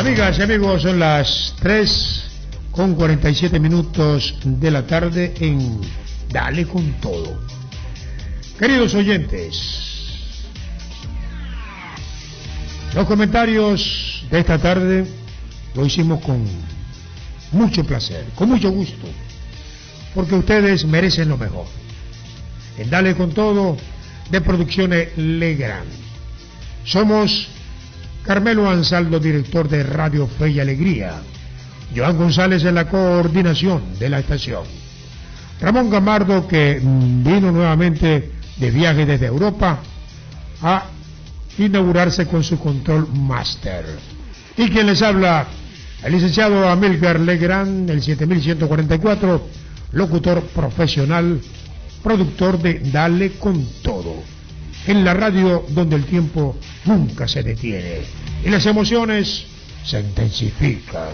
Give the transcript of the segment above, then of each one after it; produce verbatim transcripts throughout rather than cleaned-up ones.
Amigas y amigos, son las tres con cuarenta y siete minutos de la tarde en Dale con Todo. Queridos oyentes, los comentarios de esta tarde lo hicimos con mucho placer, con mucho gusto, porque ustedes merecen lo mejor. En Dale con Todo, de Producciones Legrand. Somos Carmelo Ansaldo, director de Radio Fe y Alegría. Joan González en la coordinación de la estación. Ramón Gamardo, que vino nuevamente de viaje desde Europa a inaugurarse con su control master. Y quien les habla, el licenciado Amílcar Legrand, el siete mil ciento cuarenta y cuatro, locutor profesional, productor de Dale con Todo, en la radio donde el tiempo nunca se detiene y las emociones se intensifican.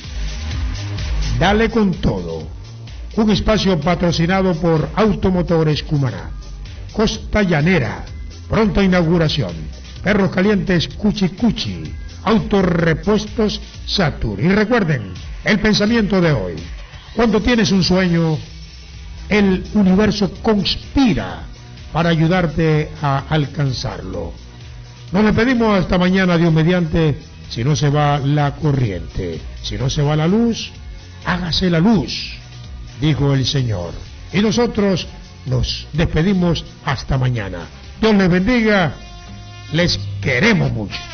Dale con Todo, un espacio patrocinado por Automotores Cumaná, Costa Llanera, pronta inauguración, Perros Calientes Cuchi Cuchi, Autorepuestos Satur. Y recuerden el pensamiento de hoy: cuando tienes un sueño, el universo conspira para ayudarte a alcanzarlo. Nos despedimos hasta mañana, Dios mediante. Si no se va la corriente, si no se va la luz, hágase la luz, dijo el Señor. Y nosotros nos despedimos hasta mañana. Dios les bendiga, les queremos mucho.